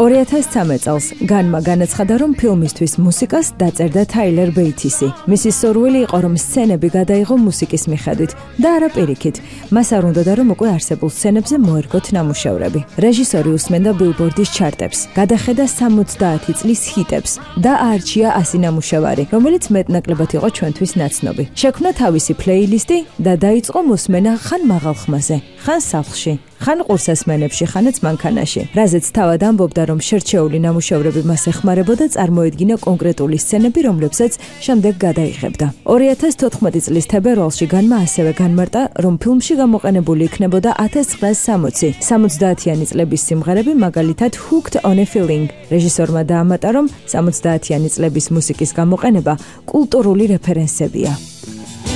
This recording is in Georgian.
2013 წელს განმა განაცხადა, რომ ფილმისთვის მუსიკას დაწერდა თაილერ ბეითისი. მისი სურვილი იყო, რომ სცენები გადაიღო მუსიკის მიხედვით და არა პირიქით. მას არ უნდოდა, რომ უკვე არსებულ სცენებზე მოერგოთ ნამუშევრები. რეჟისორი უსმენდა ბილბორდის ჩარტებს, გადახედა 70 წლის ჰიტებს და აარჩია 100 ნამუშევარი, რომელიც მეტნაკლებად იყო ჩვენთვის ნაცნობი. შექმნა თავისი პლეილისტი და დაიწყო მოსმენა ხან მაღალ ხმაზე, ხან სახლში, ხან ყურსასმენებში, ხანაც მანქანაში. რაზეც თავად ამბობდა, რომ შერჩეული ნამუშევრები მას ეხმარებოდა წარმოედგინა კონკრეტული სცენები, რომლებსაც შემდეგ გადაიღებდა. 2014 წლის თებერვალში განმა ასევე განმარტა, რომ ფილმში გამოყენებული იქნებოდა 1960 70-იანი წლების სიმღერები, მაგალითად Hooked on a Feeling. რეჟისორმა დაამატა, რომ 70-იანი წლების მუსიკის გამოყენება კულტურული რეფერენსებია.